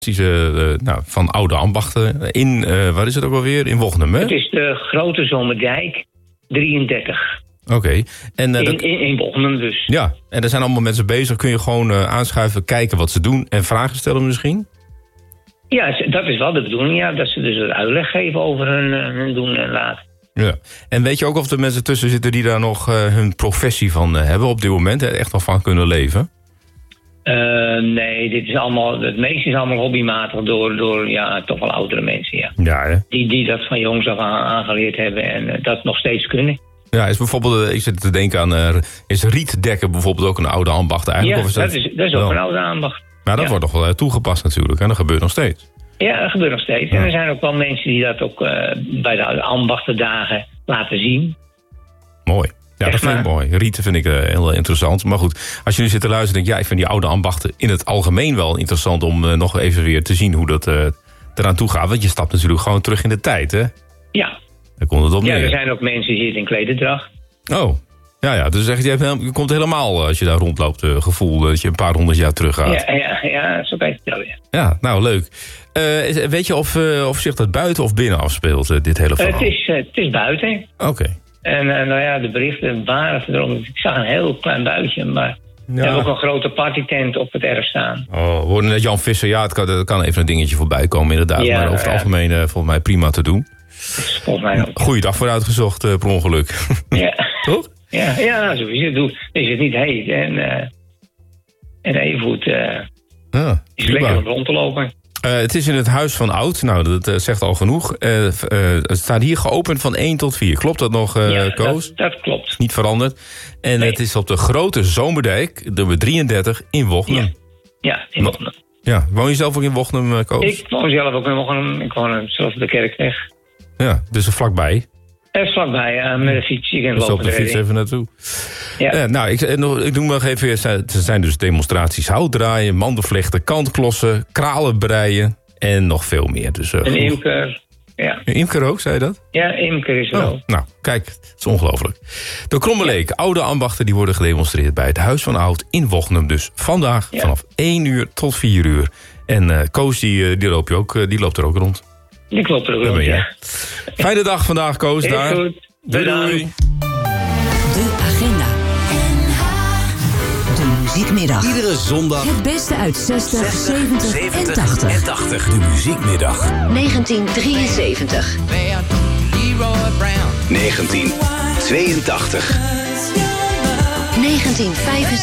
van oude ambachten in, waar is het ook alweer? In Wognum, hè? Het is de Grote Zomerdijk 33. Oké. In Wognum dus. Ja, en er zijn allemaal mensen bezig. Kun je gewoon aanschuiven, kijken wat ze doen en vragen stellen misschien? Ja, dat is wel de bedoeling, ja. Dat ze dus een uitleg geven over hun doen en laten. Ja. En weet je ook of er mensen tussen zitten die daar nog hun professie van hebben op dit moment? Echt wel van kunnen leven? Nee, het meeste is allemaal hobbymatig door toch wel oudere mensen, ja. Ja, hè? Die dat van jongs af aangeleerd hebben en dat nog steeds kunnen. Ja, is bijvoorbeeld, ik zit te denken aan, is rietdekken bijvoorbeeld ook een oude ambacht eigenlijk? Ja, of is dat is ook een oude ambacht. Maar dat wordt nog wel toegepast natuurlijk en dat gebeurt nog steeds. Ja, dat gebeurt nog steeds. Ja. En er zijn ook wel mensen die dat ook bij de ambachtendagen laten zien. Mooi. Ja, dat vind ik mooi. Rieten vind ik heel interessant. Maar goed, als je nu zit te luisteren en denk ik, ik vind die oude ambachten in het algemeen wel interessant om nog even weer te zien hoe dat eraan toe gaat. Want je stapt natuurlijk gewoon terug in de tijd, hè? Ja. Daar komt het op neer. Ja, er zijn ook mensen die zitten in klederdracht. Oh, ja. Dus zeg je komt helemaal, als je daar rondloopt, gevoel dat je een paar 100 jaar terug gaat. Ja, zo kan je het vertellen, ja. Ja, nou, leuk. Weet je of zich dat buiten of binnen afspeelt, dit hele verhaal? Het is buiten. Oké. En de berichten waren erom. Ik zag een heel klein buitje, maar we hebben ook een grote partytent op het erf staan. Oh, we hoorden net Jan Visser. Ja, het kan even een dingetje voorbij komen inderdaad. Ja, maar over het algemeen volgens mij prima te doen. Volgens mij ook. Goeiedag vooruitgezocht, per ongeluk. Ja. Toch? Ja, zo is het. Is het niet heet. En Evenhoed is lekker om rond te lopen. Het is in het Huis van Oud. Nou, dat zegt al genoeg. Het staat hier geopend van 1 tot 4. Klopt dat nog, Koos? Dat klopt. Niet veranderd. En nee. Het is op de Grote Zomerdijk, nummer 33, in Wognum. Ja, in Wognum. Ja, woon je zelf ook in Wognum, Koos? Ik woon zelf ook in Wognum. Ik woon zelf op de Kerkweg. Ja, dus er vlakbij. Vlakbij, met de fiets. Dus op de fiets even naartoe. Ja. Ik noem nog even, er zijn dus demonstraties houtdraaien, mandenvlechten, kantklossen, kralenbreien en nog veel meer. Dus, een imker, ja. Een imker ook, zei je dat? Ja, imker is er ook. Nou, kijk, het is ongelooflijk. De Krommeleek, oude ambachten, die worden gedemonstreerd bij het Huis van Oud in Wognum. Dus vandaag vanaf 1 uur tot 4 uur. En Koos, die loopt er ook rond. Die klopt er ook rond, ja. Fijne dag vandaag, Koos. Heel daar. goed. Doei. De agenda. De muziekmiddag. Iedere zondag. Het beste uit 60, 70 en 80. De muziekmiddag. 1973. 1982. 1975.